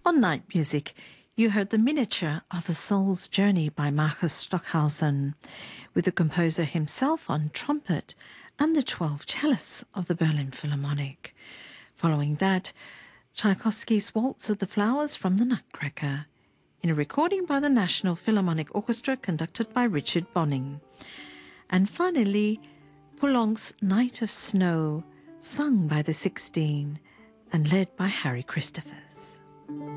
On Night Music, you heard The Miniature of a Soul's Journey by Marcus Stockhausen, with the composer himself on trumpet and the 12 cellists of the Berlin Philharmonic. Following that, Tchaikovsky's Waltz of the Flowers from the Nutcracker, in a recording by the National Philharmonic Orchestra conducted by Richard Bonning. And finally, Poulenc's Night of Snow, sung by the 16 and led by Harry Christophers.